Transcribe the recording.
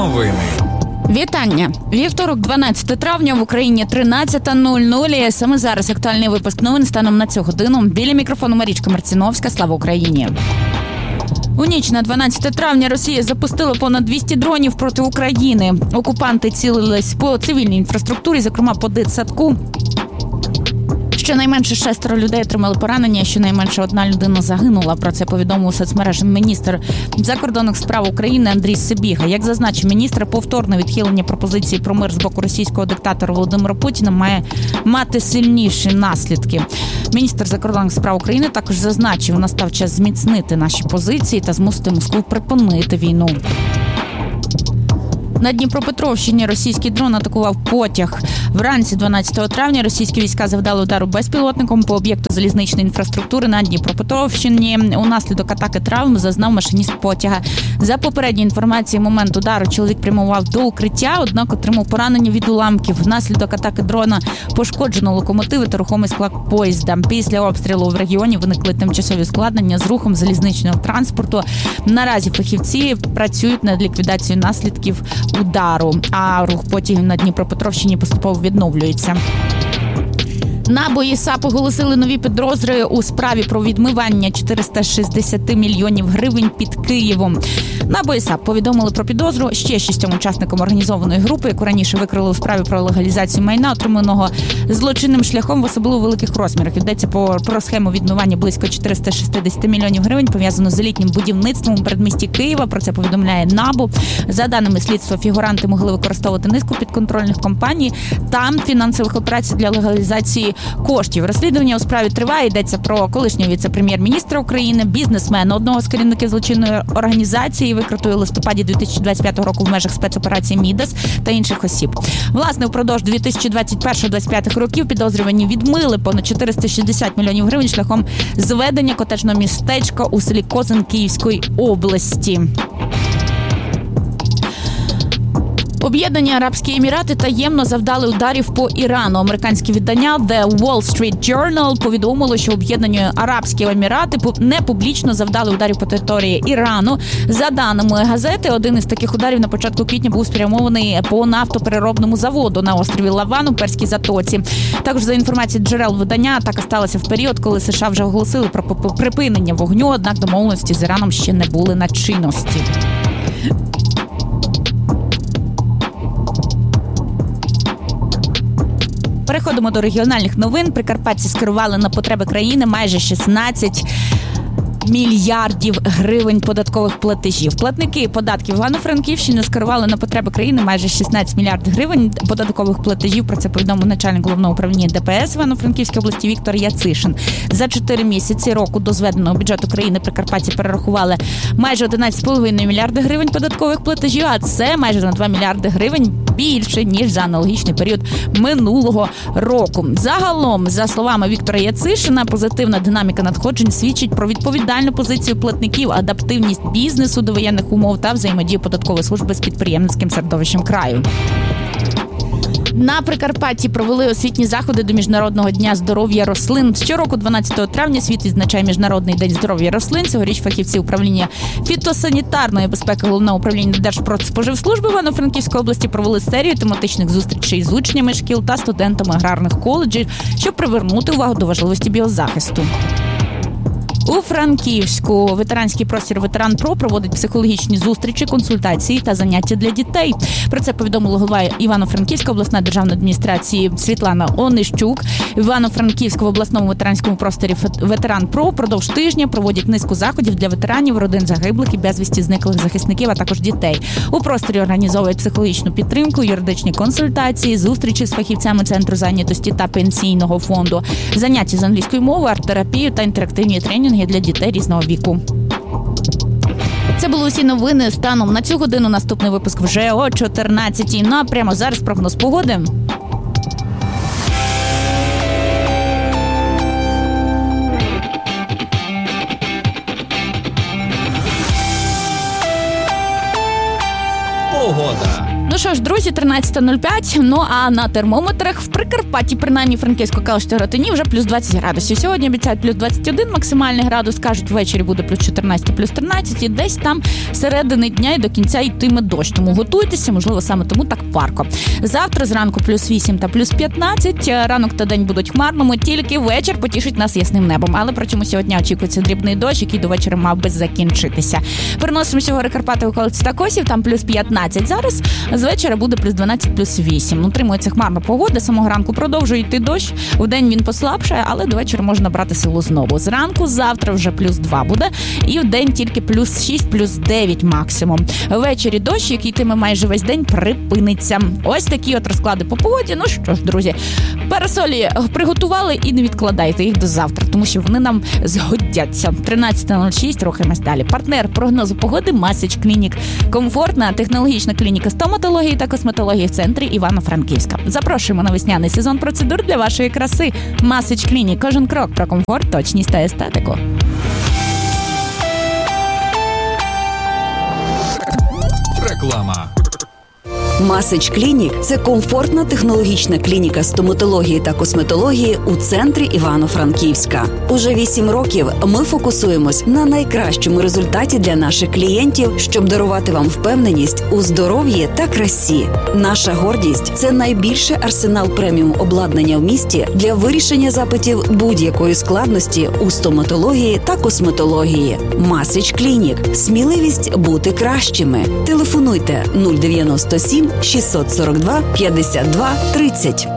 Новини. Вітання! Вівторок, 12 травня, в Україні 13:00. Саме зараз актуальний випуск новин станом на цю годину. Біля мікрофону Марічка Марціновська. Слава Україні! У ніч на 12 травня Росія запустила понад 200 дронів проти України. Окупанти цілились по цивільній інфраструктурі, зокрема по дитсадку. Щонайменше 6 людей отримали поранення, щонайменше 1 людина загинула. Про це повідомив у соцмережі міністр закордонних справ України Андрій Сибіга. Як зазначив міністр, повторне відхилення пропозиції про мир з боку російського диктатора Володимира Путіна має мати сильніші наслідки. Міністр закордонних справ України також зазначив, настав час зміцнити наші позиції та змусити Москву припинити війну. На Дніпропетровщині російський дрон атакував потяг. Вранці 12 травня російські війська завдали удару безпілотником по об'єкту залізничної інфраструктури на Дніпропетровщині. Унаслідок атаки травм зазнав машиніст потяга. За попередньою інформацією, момент удару чоловік прямував до укриття, однак отримав поранення від уламків. Внаслідок атаки дрона пошкоджено локомотиви та рухомий склад поїзда. Після обстрілу в регіоні виникли тимчасові ускладнення з рухом залізничного транспорту. Наразі фахівці працюють над ліквідацією наслідків удару, а рух потягів на Дніпропетровщині поступово відновлюється. НАБУ і САП оголосили нові підозри у справі про відмивання 460 мільйонів гривень під Києвом. НАБУ і САП повідомили про підозру ще 6 учасникам організованої групи, яку раніше викрили у справі про легалізацію майна, отриманого злочинним шляхом в особливо великих розмірах. Йдеться про схему відмивання близько 460 мільйонів гривень, пов'язану з елітнім будівництвом у передмісті Києва. Про це повідомляє НАБУ. За даними слідства, фігуранти могли використовувати низку підконтрольних компаній та фінансових операцій для легалізації коштів. Розслідування у справі триває. Йдеться про колишнього віце-прем'єр-міністра України, бізнесмена, одного з керівників злочинної організації, викритої у листопаді 2025 року в межах спецоперації «Мідас» та інших осіб. Власне, впродовж 2021-2025 років підозрювані відмили понад 460 мільйонів гривень шляхом зведення котеджного містечка у селі Козин Київської області. Об'єднані Арабські Емірати таємно завдали ударів по Ірану. Американське видання The Wall Street Journal повідомило, що Об'єднані Арабські Емірати не публічно завдали ударів по території Ірану. За даними газети, один із таких ударів на початку квітня був спрямований по нафтопереробному заводу на острові Лаван у Перській затоці. Також за інформацією джерел видання, атака сталася в період, коли США вже оголосили про припинення вогню, однак домовленості з Іраном ще не були на чинності. Переходимо до регіональних новин. Прикарпатці скерували на потреби країни майже 16 мільярдів гривень податкових платежів. Платники податків Івано-Франківщини скерували на потреби країни майже 16 мільярдів гривень податкових платежів. Про це повідомив начальник головного управління ДПС Івано-Франківської області Віктор Яцишин. За 4 місяці року до зведеного бюджету країни прикарпатці перерахували майже 11,5 мільярди гривень податкових платежів, а це майже на 2 мільярди гривень більше, ніж за аналогічний період минулого року. Загалом, за словами Віктора Яцишина, позитивна динаміка надходжень свідчить про відповідальну позицію платників, адаптивність бізнесу до воєнних умов та взаємодію податкової служби з підприємницьким середовищем краю. На Прикарпатті провели освітні заходи до Міжнародного дня здоров'я рослин. Щороку 12 травня світ відзначає Міжнародний день здоров'я рослин. Цьогоріч фахівці управління фітосанітарної безпеки Головного управління Держпродспоживслужби Івано-Франківської області провели серію тематичних зустрічей з учнями шкіл та студентами аграрних коледжів, щоб привернути увагу до важливості біозахисту. У Франківську ветеранський простір «Ветеран Про» проводить психологічні зустрічі, консультації та заняття для дітей. Про це повідомила голова Івано-Франківської обласної державної адміністрації Світлана Онищук. В Івано-Франківському обласному ветеранському просторі «Ветеран Про» впродовж тижня проводять низку заходів для ветеранів, родин загиблих і безвісті зниклих захисників, а також дітей. У просторі організовують психологічну підтримку, юридичні консультації, зустрічі з фахівцями Центру зайнятості та Пенсійного фонду, заняття з англійської мови, арт-терапію та інтерактивні тренінги для дітей різного віку. Це були усі новини станом на цю годину. Наступний випуск вже о 14-й. Ну а прямо зараз прогноз погоди. Погода. Ну що ж, друзі, 13:05. Ну а на термометрах в Прикарпатті, принаймні Франківську, Калуші та Ротині, вже плюс 20 градусів. Сьогодні обіцяють плюс 21 максимальний градус. Кажуть, ввечері буде плюс 14, плюс 13. І десь там середини дня і до кінця йтиме дощ. Тому готуйтеся, можливо, саме тому так парко. Завтра зранку плюс 8 та плюс 15. Ранок та день будуть хмарними, тільки вечір потішить нас ясним небом. Але причому сьогодні очікується дрібний дощ, який до вечора мав би закінчитися. Переносимося в гори Карпати околиці Такосів, там плюс 15 зараз. З вечора буде плюс 12, плюс 8. Утримується хмарна погода, самого ранку продовжує йти дощ. Вдень він послабшає, але до вечора можна брати силу знову. Зранку завтра вже плюс 2 буде, і вдень тільки плюс 6, плюс 9 максимум. Ввечері дощ, який йтиме майже весь день, припиниться. Ось такі от розклади по погоді. Ну що ж, друзі, парасолі приготували і не відкладайте їх до завтра, тому що вони нам згодяться. 13:06, рухаємось далі. Партнер прогнозу погоди Message Clinic. Комфортна технологічна клініка стоматології та косметології в центрі Івано-Франківська. Запрошуємо на весняний сезон процедур для вашої краси. Message Clinic. Кожен крок про комфорт, точність та естетику. Реклама. Message Clinic – це комфортна технологічна клініка стоматології та косметології у центрі Івано-Франківська. Уже 8 років ми фокусуємось на найкращому результаті для наших клієнтів, щоб дарувати вам впевненість у здоров'ї та красі. Наша гордість – це найбільший арсенал преміум обладнання в місті для вирішення запитів будь-якої складності у стоматології та косметології. Message Clinic – сміливість бути кращими. Телефонуйте 097 642 52 30.